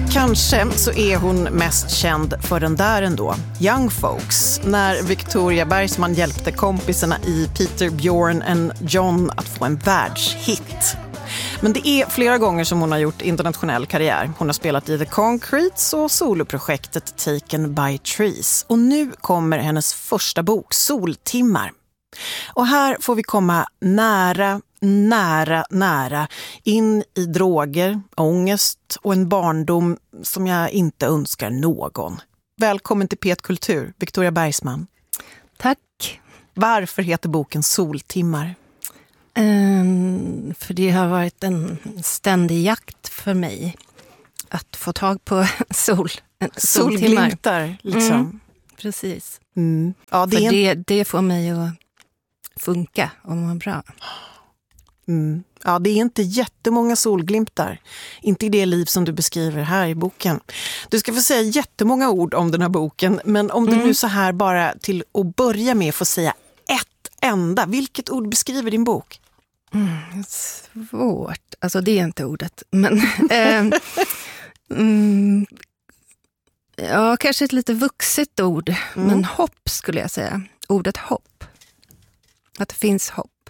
Kanske så är hon mest känd för den där ändå, Young Folks, när Victoria Bergsman hjälpte kompisarna i Peter, Björn and John att få en världshit. Men det är flera gånger som hon har gjort internationell karriär. Hon har spelat i The Concretes och soloprojektet Taken by Trees. Och nu kommer hennes första bok, Soltimmar. Och här får vi komma nära in i droger, ångest och en barndom som jag inte önskar någon. Välkommen till Pet Kultur, Victoria Bergsman. Tack. Varför heter boken Soltimmar? För det har varit en ständig jakt för mig att få tag på solglimtar liksom. Precis. Ja, det får mig att funka och må bra. Ja, det är inte jättemånga solglimtar. Inte i det liv som du beskriver här i boken. Du ska få säga jättemånga ord om den här boken. Men om du nu så här bara till att börja med får säga ett enda. Vilket ord beskriver din bok? Svårt. Alltså det är inte ordet. Men ja, kanske ett lite vuxet ord. Men hopp skulle jag säga. Ordet hopp. Att det finns hopp.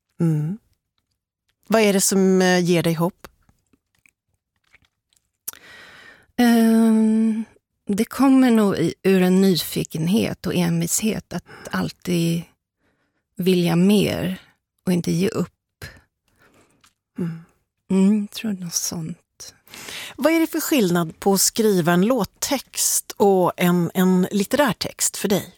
Vad är det som ger dig hopp? Det kommer nog ur en nyfikenhet och envishet att alltid vilja mer och inte ge upp. Tror något sånt. Vad är det för skillnad på att skriva en låttext och en litterär text för dig?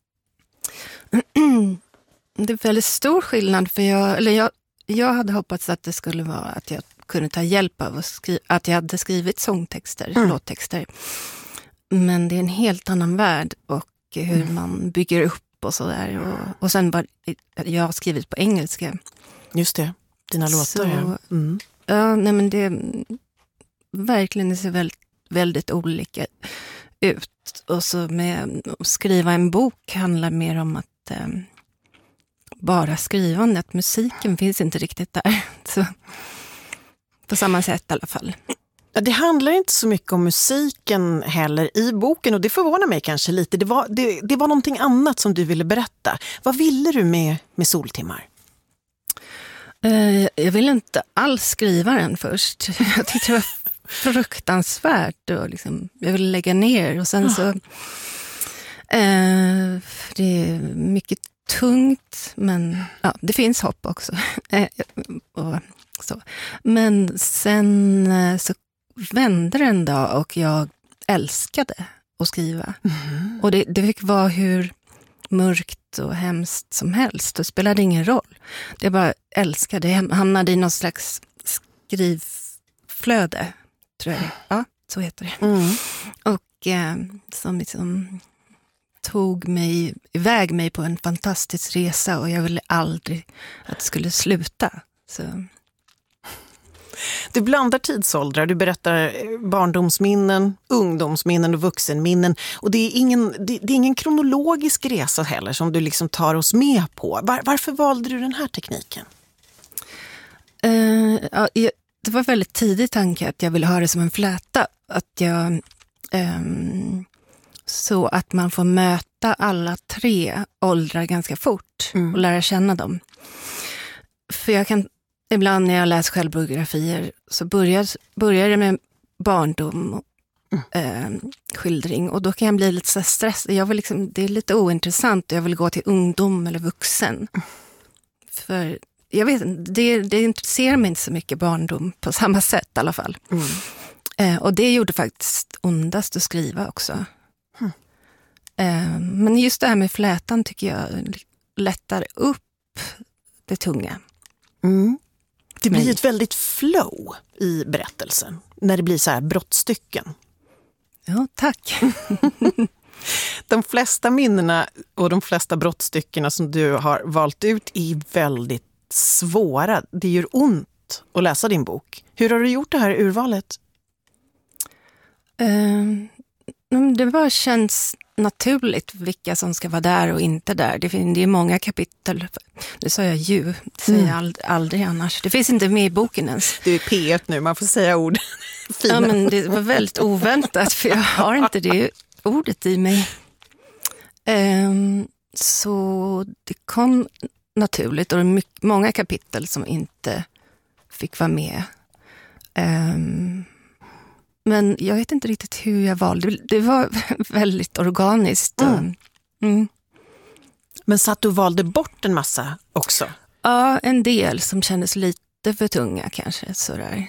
Det är väldigt stor skillnad för jag hade hoppats att det skulle vara att jag kunde ta hjälp av att jag hade skrivit sångtexter, låttexter. Men det är en helt annan värld och hur man bygger upp och sådär. Och sen var jag har skrivit på engelska. Just det, dina låtar. Ja, nej men det verkligen det ser väldigt, väldigt olika ut. Och så med att skriva en bok handlar mer om att bara skrivandet, musiken finns inte riktigt där. Så, på samma sätt i alla fall. Det handlar inte så mycket om musiken heller i boken och det förvånar mig kanske lite. Det var någonting annat som du ville berätta. Vad ville du med Soltimmar? Jag ville inte alls skriva den först. Jag tyckte det var fruktansvärt och liksom, jag ville lägga ner och sen så det är mycket tungt, men ja, det finns hopp också. Och så. Men sen så vände det en dag och jag älskade att skriva. Och det fick vara hur mörkt och hemskt som helst. Det spelade ingen roll. Det bara älskade. Jag hamnade i någon slags skrivflöde, tror jag. Ja, så heter det. Och som liksom tog iväg mig på en fantastisk resa och jag ville aldrig att det skulle sluta. Så. Du blandar tidsåldrar, du berättar barndomsminnen, ungdomsminnen och vuxenminnen. Och det är ingen kronologisk resa heller som du liksom tar oss med på. Varför valde du den här tekniken? Det var väldigt tidig tanke att jag ville ha det som en fläta. Att jag... så att man får möta alla tre åldrar ganska fort och lära känna dem. För jag kan ibland när jag läser självbiografier så börjar det med barndom skildring och då kan jag bli lite så stressad. Det är lite ointressant och jag vill gå till ungdom eller vuxen. För jag vet det intresserar mig inte så mycket barndom på samma sätt i alla fall. Och det gjorde faktiskt ondast att skriva också. Men just det här med flätan tycker jag lättar upp det tunga. Det blir ett väldigt flow i berättelsen när det blir så här brottstycken. Ja, tack. De flesta minnena och de flesta brottstyckena som du har valt ut är väldigt svåra. Det gör ont att läsa din bok. Hur har du gjort det här urvalet? Det bara känns naturligt vilka som ska vara där och inte där. Det är många kapitel. Det sa jag ju. Det säger jag aldrig annars. Det finns inte med i boken ens. Du är P1 nu, man får säga ord. Fina. Ja, men det var väldigt oväntat för jag har inte det ordet i mig. Så det kom naturligt och många kapitel som inte fick vara med. Men jag vet inte riktigt hur jag valde. Det var väldigt organiskt. Men så att du valde bort en massa också? Ja, en del som kändes lite för tunga kanske. Sådär.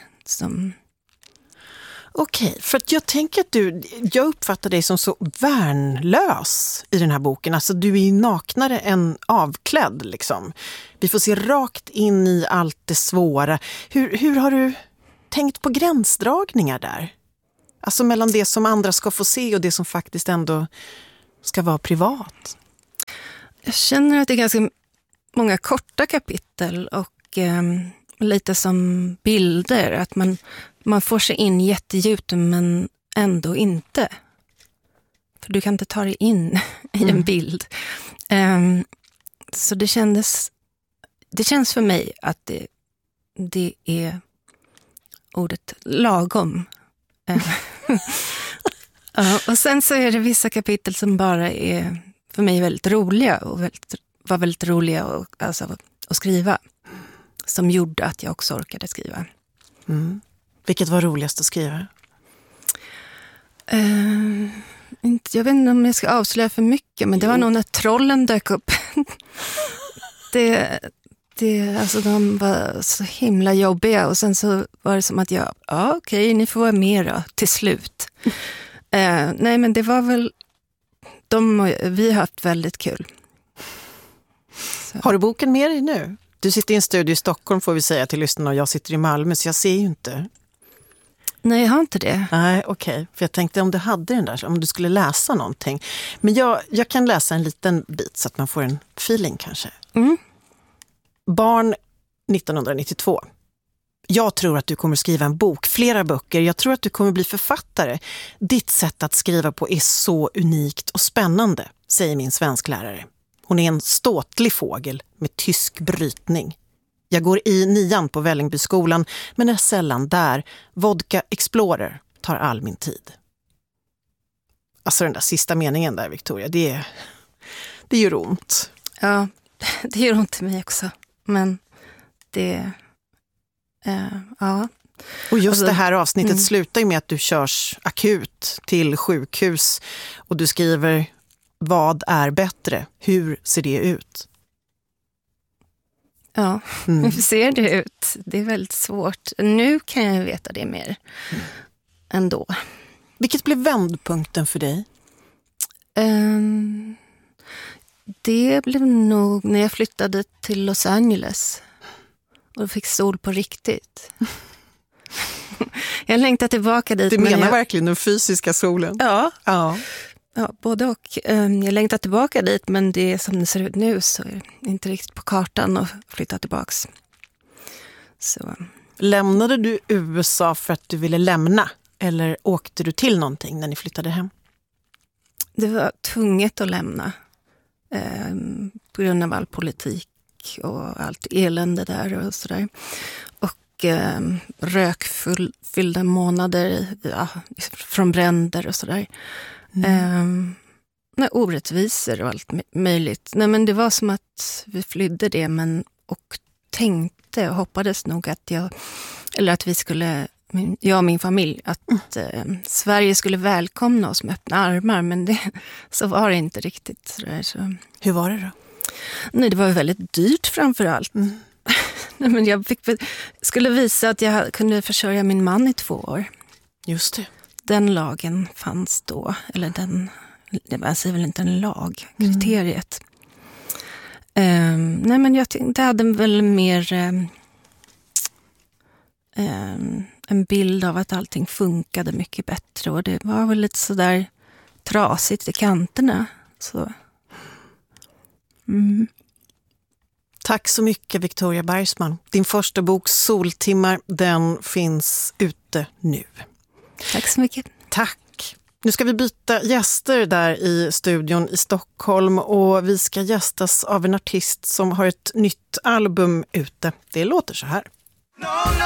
Okej, för att jag tänker att jag uppfattar dig som så värnlös i den här boken. Alltså du är ju naknare än avklädd liksom. Vi får se rakt in i allt det svåra. Hur har du tänkt på gränsdragningar där? Alltså mellan det som andra ska få se och det som faktiskt ändå ska vara privat. Jag känner att det är ganska många korta kapitel och lite som bilder. Att man får sig in jättedjupt men ändå inte. För du kan inte ta dig in i en bild. Så det känns för mig att det är ordet lagom. Och sen så är det vissa kapitel som bara är för mig väldigt roliga och var väldigt roliga att skriva. Som gjorde att jag också orkade skriva. Vilket var roligast att skriva? Jag vet inte om jag ska avslöja för mycket, men det var nog när trollen dök upp. Alltså de var så himla jobbiga och sen så var det som att okej, ni får vara med då, till slut. Nej, men det var väl vi har haft väldigt kul. Så. Har du boken med dig nu? Du sitter i en studio i Stockholm får vi säga till lyssnarna och jag sitter i Malmö så jag ser ju inte. Nej, jag har inte det. Nej, okej. För jag tänkte om du hade den där, om du skulle läsa någonting. Men jag kan läsa en liten bit så att man får en feeling kanske. Barn 1992. Jag tror att du kommer skriva en bok, flera böcker. Jag tror att du kommer bli författare. Ditt sätt att skriva på är så unikt och spännande, säger min svensklärare. Hon är en ståtlig fågel med tysk brytning. Jag går i 9:an på Vällingbyskolan men är sällan där. Vodka Explorer tar all min tid. Alltså den där sista meningen där, Victoria, det gör ont. Ja, det gör ont i mig också. Men ja. Och just det här avsnittet slutar ju med att du körs akut till sjukhus och du skriver: vad är bättre? Hur ser det ut? Ja, hur ser det ut? Det är väldigt svårt. Nu kan jag veta det mer ändå. Vilket blev vändpunkten för dig? Det blev nog när jag flyttade till Los Angeles och fick sol på riktigt. Jag längtar tillbaka dit. Du menar verkligen den fysiska solen? Ja. Ja, både och. Jag längtar tillbaka dit, men det som det ser ut nu så är det inte riktigt på kartan att flytta tillbaks. Så. Lämnade du USA för att du ville lämna? Eller åkte du till någonting när ni flyttade hem? Det var tvunget att lämna. På grund av all politik och allt elände där och sådär. Och rökfyllda månader från bränder och sådär. Orättvisor och allt möjligt. Nej, men det var som att vi flydde det och tänkte och hoppades nog att vi skulle, jag och min familj, att Sverige skulle välkomna oss med öppna armar, men så var det inte riktigt. Så. Hur var det då? Nej, det var väldigt dyrt framför allt. Nej, men jag skulle visa att jag kunde försörja min man i 2 år. Just det. Den lagen fanns då, eller det var väl inte en lag, kriteriet. Nej, men jag tänkte, hade väl mer en bild av att allting funkade mycket bättre och det var väl lite sådär trasigt i kanterna. Så. Tack så mycket, Victoria Bergsman. Din första bok Soltimmar, den finns ute nu. Tack så mycket. Tack. Nu ska vi byta gäster där i studion i Stockholm och vi ska gästas av en artist som har ett nytt album ute. Det låter så här. No, no,